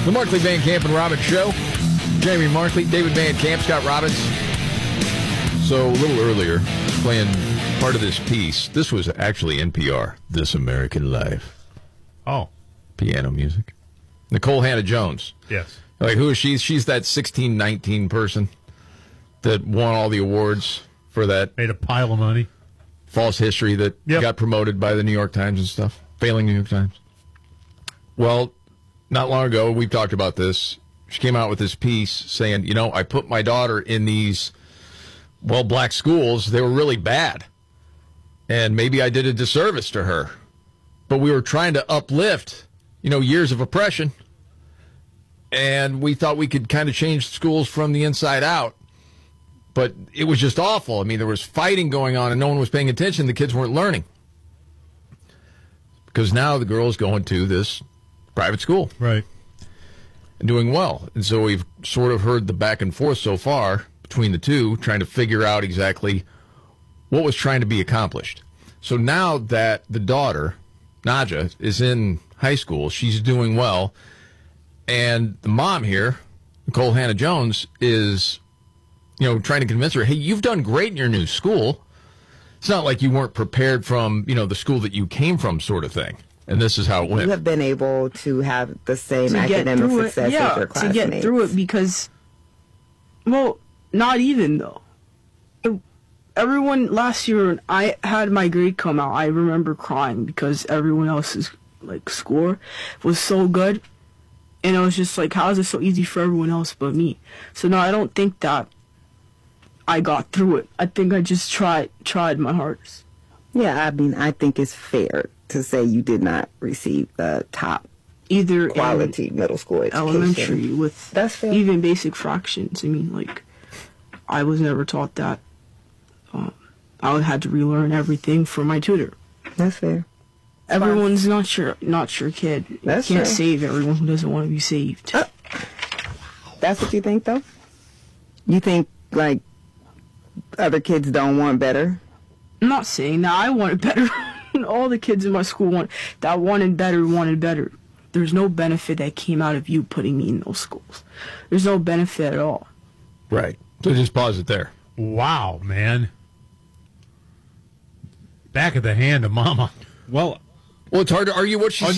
The Markley, Van Camp, and Robbins Show. Jamie Markley, David Van Camp, Scott Robbins. So a little earlier, playing part of this piece. This was actually NPR, This American Life. Oh. Piano music. Nicole Hannah-Jones. Yes. Like, who is she? She's that 1619 person that won all the awards for that. Made a pile of money. False history that got promoted by the New York Times and stuff. Failing New York Times. Well, not long ago, we've talked about this. She came out with this piece saying, I put my daughter in these, black schools. They were really bad. And maybe I did a disservice to her. But we were trying to uplift, years of oppression. And we thought we could kind of change schools from the inside out. But it was just awful. I mean, there was fighting going on and no one was paying attention. The kids weren't learning. Because now the girl's going to this private school. Right. And doing well. And so we've sort of heard the back and forth so far between the two, trying to figure out exactly what was trying to be accomplished. So now that the daughter, Naja, is in high school, she's doing well. And the mom here, Nicole Hannah-Jones, is, trying to convince her, hey, you've done great in your new school. It's not like you weren't prepared from, the school that you came from sort of thing. And this is how it went. You have been able to have the same academic success as your classmates. To get through it because, not even, though. Everyone, last year, I had my grade come out. I remember crying because everyone else's, score was so good. And I was just like, how is it so easy for everyone else but me? So, no, I don't think that I got through it. I think I just tried my hardest. Yeah, I think it's fair to say you did not receive the top either quality middle school education. Elementary with that's fair. Even basic fractions. I mean, I was never taught that. I had to relearn everything from my tutor. That's fair. Everyone's not sure kid. That's you can't true. save everyone who doesn't want to be saved. That's what you think, though? You think, other kids don't want better? I'm not saying that. I wanted better. All the kids in my school wanted better. There's no benefit that came out of you putting me in those schools. There's no benefit at all. Right. So just pause it there. Wow, man. Back of the hand of mama. Well, it's hard to argue what she said.